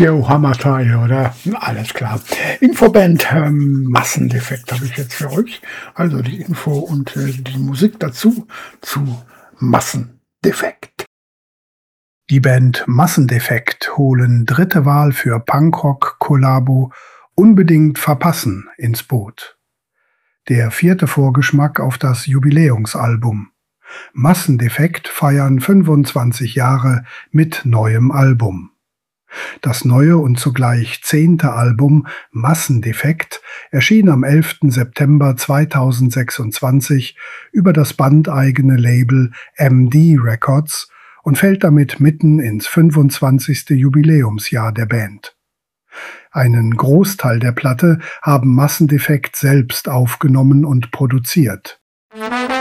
Jo, Hammerteil, oder? Alles klar. Infoband Massendefekt habe ich jetzt für euch. Also die Info und die Musik dazu zu Massendefekt. Die Band Massendefekt holen dritte Wahl für Punkrock-Kollabo Unbedingt verpassen ins Boot. Der vierte Vorgeschmack auf das Jubiläumsalbum. Massendefekt feiern 25 Jahre mit neuem Album. Das neue und zugleich 10. Album Massendefekt erschien am 11. September 2026 über das bandeigene Label MD Records und fällt damit mitten ins 25. Jubiläumsjahr der Band. Einen Großteil der Platte haben Massendefekt selbst aufgenommen und produziert.